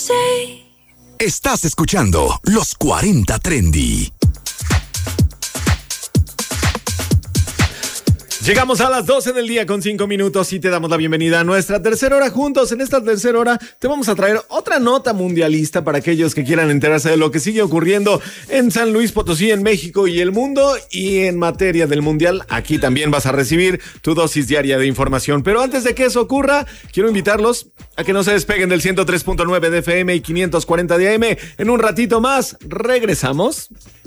Estás escuchando Los 40 Trendy. Llegamos a las 12 del día con 5 minutos y te damos la bienvenida a nuestra tercera hora juntos. En esta tercera hora te vamos a traer otra nota mundialista para aquellos que quieran enterarse de lo que sigue ocurriendo en San Luis Potosí, en México y el mundo. Y en materia del mundial, aquí también vas a recibir tu dosis diaria de información. Pero antes de que eso ocurra, quiero invitarlos a que no se despeguen del 103.9 de FM y 540 de AM. En un ratito más, regresamos.